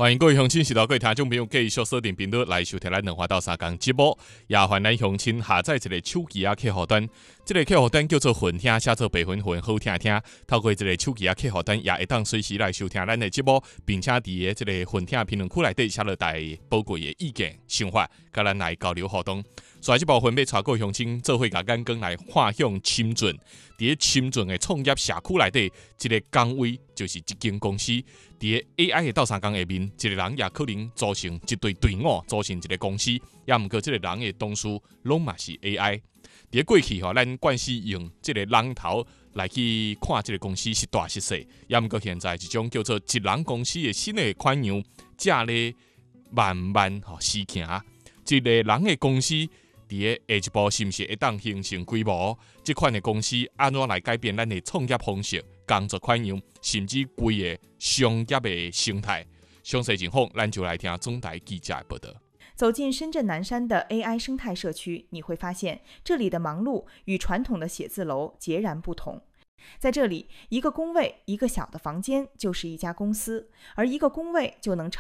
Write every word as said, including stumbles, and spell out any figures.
欢迎各位乡亲、是到各位听众朋友继续锁定频道来收听咱两花到三讲节目。也欢迎咱乡亲下载一个手机啊客户端，这个客户端叫做混听，写做白混混好听听。透过这个手机啊客户端，也会当随时来收听咱的节目，并且伫个这个混听评论区内底写落大家宝贵的意见、想法，甲咱来交流互动。所以这部分要带各位乡亲做伙甲咱讲来画向深圳。伫个深圳的创业社区内底，一个岗位就是一间公司。伫个 A I 的斗相共下面，一个人也可能组成一队队伍，组成一个公司。也毋过，这个人的同事拢嘛是 A I。伫个过去吼，咱惯是用这个人头来去看这个公司是大是小。也毋过现在一种叫做一人公司的新的款样，正咧慢慢吼实行。一个人的公司。伫个下一步是毋是会当形成规模？这款的公司安怎来改变咱的创业方式、工作款样，甚至规个商业的生态？详细情况，咱就来听总台记者的报道。 走进深圳南山的 A I 生态社区，你会发现这里的忙碌与传统的写字楼截然不同。在这里，一个工位、一个小的房间就是一家公司，而一个工位就能成